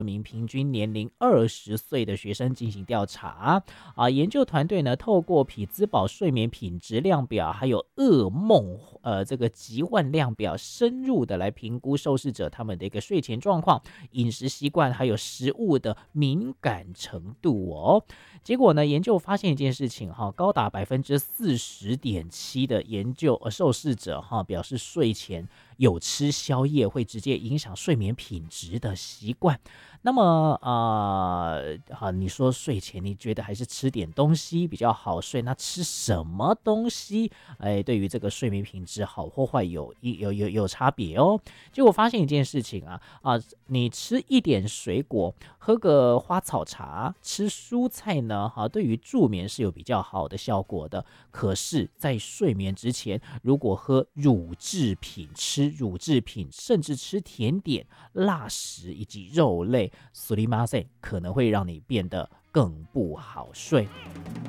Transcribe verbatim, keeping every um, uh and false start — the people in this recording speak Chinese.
名平均年龄二十岁的学生进行调查啊，研究团队呢透过匹兹堡睡眠品质量表还有噩梦呃这个疾患量表，深入的来评估受试者他们的一个睡前状况、饮食习惯还有食物的敏感程度哦。结果呢，研究发现一件事情哈，高达百分之四十点七的研究呃受试者哈表示睡前有吃宵夜会直接影响睡眠品质的习惯。那么呃，好，你说睡前你觉得还是吃点东西比较好睡，那吃什么东西，哎，对于这个睡眠品质好或坏有有有有差别哦。结果发现一件事情啊啊，你吃一点水果，喝个花草茶，吃蔬菜呢，哈，对于助眠是有比较好的效果的。可是，在睡眠之前，如果喝乳制品、吃乳制品，甚至吃甜点、辣食以及肉类，すりません可能会让你变得更不好睡。